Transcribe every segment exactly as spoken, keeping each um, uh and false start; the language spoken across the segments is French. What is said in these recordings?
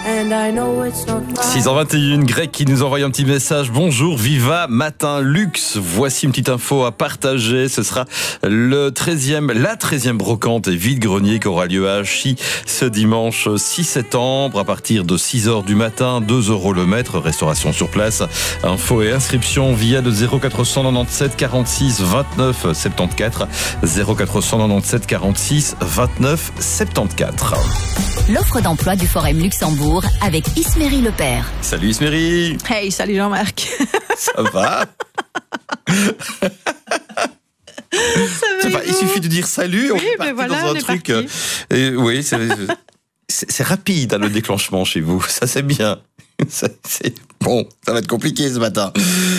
six heures vingt et un, Greg qui nous envoie un petit message. Bonjour, Viva Matin Luxe. Voici une petite info à partager. Ce sera le treizième, la treizième brocante et vide-grenier qui aura lieu à Achy ce dimanche six septembre à partir de six heures du matin. deux euros le mètre, restauration sur place. Info et inscription via le zéro quatre cent quatre-vingt-dix-sept quarante-six vingt-neuf soixante-quatorze. zéro quatre cent quatre-vingt-dix-sept quarante-six vingt-neuf soixante-quatorze. L'offre d'emploi du Forum Luxembourg avec Isméry Lepère. Salut Isméry. Hey, salut Jean-Marc. Ça va? Ça va, il suffit de dire salut, oui, on est parti voilà, dans un truc. Euh, et oui, c'est, c'est, c'est rapide hein, le déclenchement chez vous, ça c'est bien. Ça, c'est bon, ça va être compliqué ce matin.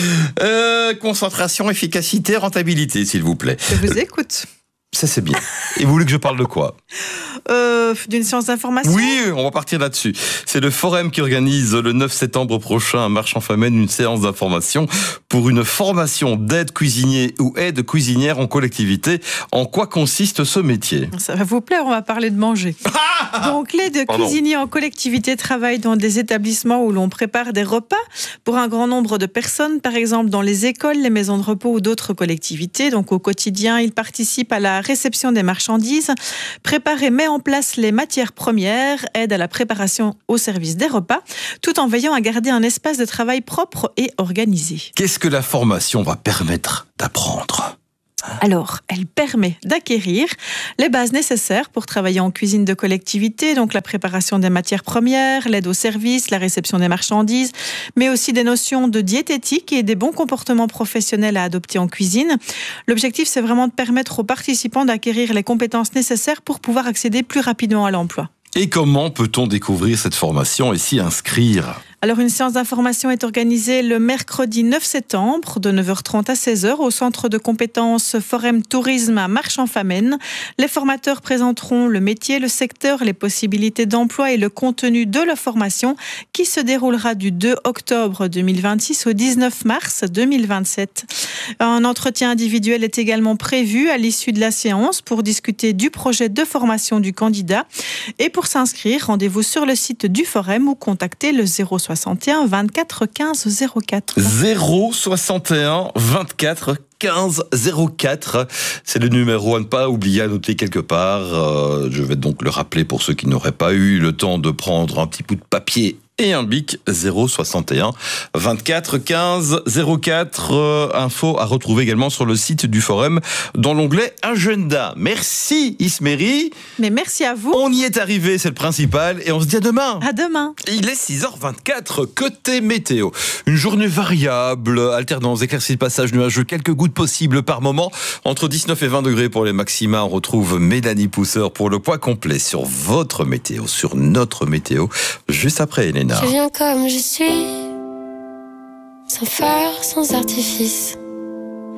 Euh, concentration, efficacité, rentabilité, s'il vous plaît. Je vous écoute. Ça c'est bien. Et vous voulez que je parle de quoi? euh, D'une séance d'information? Oui, on va partir là-dessus. C'est le Forum qui organise le neuf septembre prochain à Marche-en-Famenne une séance d'information pour une formation d'aide cuisinier ou aide cuisinière en collectivité. En quoi consiste ce métier? Ça va vous plaire, on va parler de manger. Donc l'aide cuisinier en collectivité travaille dans des établissements où l'on prépare des repas pour un grand nombre de personnes, par exemple dans les écoles, les maisons de repos ou d'autres collectivités. Donc au quotidien, il participe à la réception des marchandises, prépare et met en place les matières premières, aide à la préparation au service des repas, tout en veillant à garder un espace de travail propre et organisé. Qu'est-ce que la formation va permettre d'apprendre ? Alors, elle permet d'acquérir les bases nécessaires pour travailler en cuisine de collectivité, donc la préparation des matières premières, l'aide au service, la réception des marchandises, mais aussi des notions de diététique et des bons comportements professionnels à adopter en cuisine. L'objectif, c'est vraiment de permettre aux participants d'acquérir les compétences nécessaires pour pouvoir accéder plus rapidement à l'emploi. Et comment peut-on découvrir cette formation et s'y inscrire ? Alors, une séance d'information est organisée le mercredi neuf septembre de neuf heures trente à seize heures au centre de compétences Forum Tourisme à Marche-en-Famenne. Les formateurs présenteront le métier, le secteur, les possibilités d'emploi et le contenu de la formation qui se déroulera du deux octobre deux mille vingt-six au dix-neuf mars deux mille vingt-sept. Un entretien individuel est également prévu à l'issue de la séance pour discuter du projet de formation du candidat. Et pour s'inscrire, rendez-vous sur le site du Forum ou contactez le zéro soixante et un vingt-quatre quinze zéro quatre. zéro soixante et un vingt-quatre quinze zéro quatre, c'est le numéro à ne pas oublier, à noter quelque part. Euh, je vais donc le rappeler pour ceux qui n'auraient pas eu le temps de prendre un petit bout de papier et un bic. Zéro soixante et un vingt-quatre quinze zéro quatre. Euh, info à retrouver également sur le site du Forum dans l'onglet Agenda. Merci Isméry. Mais merci à vous. On y est arrivé, c'est le principal, et on se dit à demain. À demain. Il est six heures vingt-quatre, côté météo. Une journée variable, alternance, éclaircies de passage nuageux, quelques gouttes possibles par moment. Entre dix-neuf et vingt degrés pour les maxima. On retrouve Mélanie Pousseur pour le point complet sur votre météo, sur notre météo, juste après Hélène. Je viens comme je suis, sans phare, sans artifice.